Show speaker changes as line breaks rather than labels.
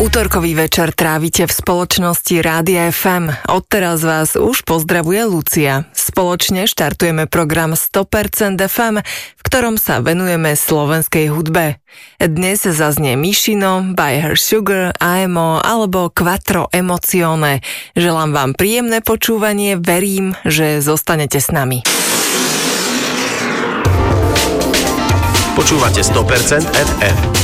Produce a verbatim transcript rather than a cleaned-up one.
Utorkový večer trávite v spoločnosti Rádia ef em. Odteraz vás už pozdravuje Lucia. Spoločne štartujeme program sto percent ef em, v ktorom sa venujeme slovenskej hudbe. Dnes zaznie Mišino, Buy Her Sugar, á em ó alebo Quattro Emozione. Želám vám príjemné počúvanie, verím, že zostanete s nami.
Počúvate sto percent ef em.